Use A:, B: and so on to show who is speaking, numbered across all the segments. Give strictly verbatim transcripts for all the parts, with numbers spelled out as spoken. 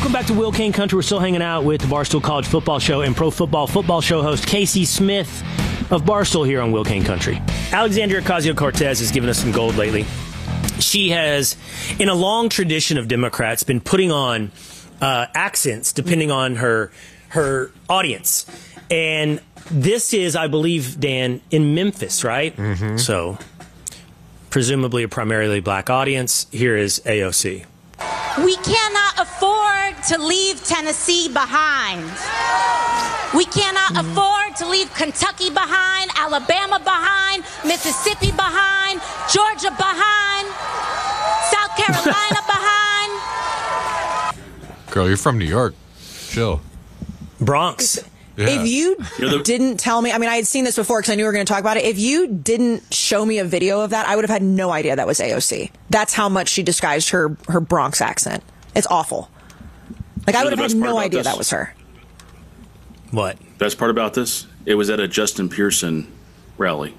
A: Welcome back to Will Kane Country. We're still hanging out with the Barstool College Football Show and Pro Football Football Show host Casey Smith of Barstool here on Will Kane Country. Alexandria Ocasio-Cortez has given us some gold lately. She has, in a long tradition of Democrats, been putting on uh, accents depending on her her audience. And this is, I believe, Dan, in Memphis, right? Mm-hmm. So, presumably a primarily black audience. Here is A O C.
B: We cannot afford to leave Tennessee behind. We cannot mm. afford to leave Kentucky behind, Alabama behind, Mississippi behind, Georgia behind, South Carolina behind.
C: Girl, you're from New York. Chill.
A: Bronx.
D: Yeah. If you didn't tell me, I mean, I had seen this before because I knew we were going to talk about it. If you didn't show me a video of that, I would have had no idea that was A O C. That's how much she disguised her, her Bronx accent. It's awful. Like, I would have had no idea that was her.
A: What?
E: Best part about this? It was at a Justin Pearson rally.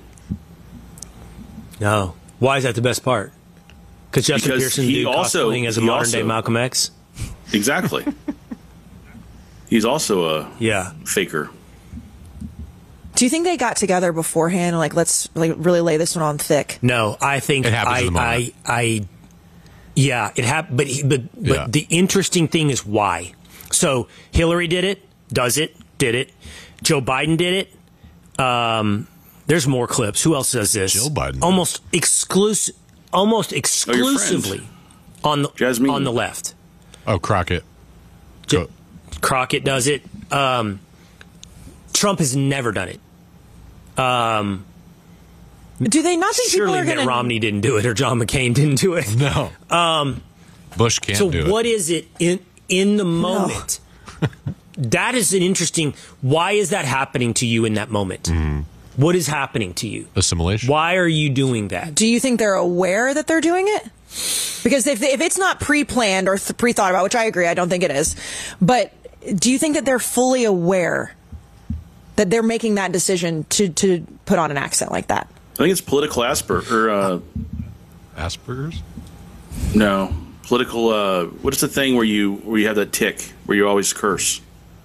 A: No. Why is that the best part? Because Justin
E: because
A: Pearson
E: he
A: did
E: also,
A: cosplaying as a
E: he
A: modern-day
E: also,
A: Malcolm X?
E: Exactly. He's also a
A: yeah.
E: faker.
D: Do you think they got together beforehand? Like, let's like really lay this one on thick.
A: No, I think
C: it happens
A: I,
C: in the moment.
A: I, I, yeah, it happened. But but but
C: yeah.
A: the interesting thing is why. So Hillary did it, does it, did it. Joe Biden did it. Um, there's more clips. Who else does this?
C: Joe Biden.
A: Almost exclusive, almost exclusively
E: oh,
A: on the
E: Jasmine.
A: on the left.
C: Oh, Crockett.
A: J- Crockett does it. Um, Trump has never done it. Um,
D: do they not think
A: surely
D: people are
A: Mitt
D: gonna...
A: Romney didn't do it or John McCain didn't do it?
C: No.
A: Um,
C: Bush can't
A: so
C: do it.
A: So what is it in in the moment? No. That is an interesting. Why is that happening to you in that moment? Mm. What is happening to you?
C: Assimilation.
A: Why are you doing that?
D: Do you think they're aware that they're doing it? Because if if it's not pre-planned or th- pre-thought about, which I agree, I don't think it is, but do you think that they're fully aware that they're making that decision to, to put on an accent like that?
E: I think it's political Asper or uh,
C: Asperger's.
E: No, political. Uh, what is the thing where you where you have that tick where you always curse?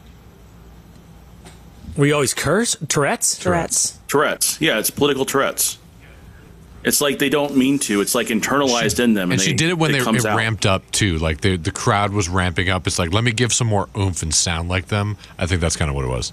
A: Where you always curse? Tourette's.
D: Tourette's.
E: Tourette's. Yeah, it's political Tourette's. It's like they don't mean to. It's like internalized
C: she,
E: in them.
C: And, and
E: they,
C: she did it when
E: it
C: they it
E: out.
C: ramped up, too. Like, the, the crowd was ramping up. It's like, let me give some more oomph and sound like them. I think that's kind of what it was.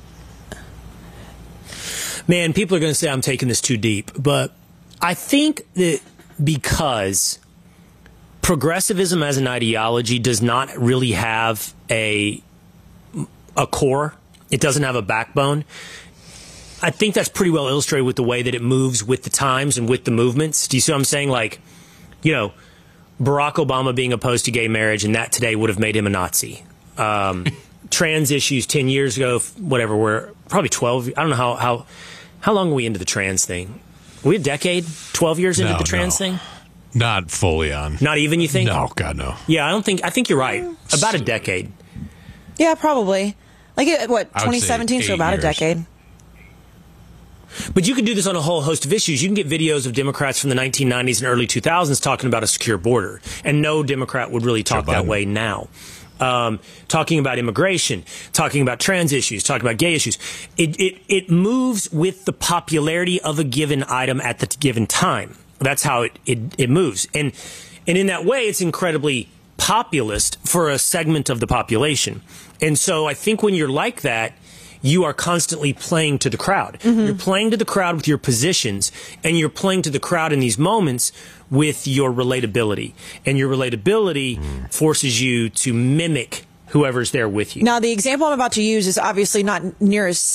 A: Man, people are going to say I'm taking this too deep. But I think that because progressivism as an ideology does not really have a a core. It doesn't have a backbone. I think that's pretty well illustrated with the way that it moves with the times and with the movements. Do you see what I'm saying? Like, you know, Barack Obama being opposed to gay marriage, and that today would have made him a Nazi. Um, trans issues ten years ago, whatever, were probably twelve. I don't know how, how, how long are we into the trans thing? Are we a decade? twelve years into
C: no,
A: the trans
C: no.
A: thing?
C: Not fully on.
A: Not even, you think?
C: No, God, no.
A: Yeah, I don't think, I think you're right. About a decade.
D: Yeah, probably. Like, what, twenty seventeen, so about
C: years.
D: a decade.
A: But you can do this on a whole host of issues. You can get videos of Democrats from the nineteen nineties and early two thousands talking about a secure border. And no Democrat would really talk that way now. Um, talking about immigration, talking about trans issues, talking about gay issues. It, it, it moves with the popularity of a given item at the given time. That's how it, it, it moves. And, and in that way, it's incredibly populist for a segment of the population. And so I think when you're like that, you are constantly playing to the crowd. Mm-hmm. You're playing to the crowd with your positions, and you're playing to the crowd in these moments with your relatability. And your relatability mm. forces you to mimic whoever's there with you.
D: Now, the example I'm about to use is obviously not near as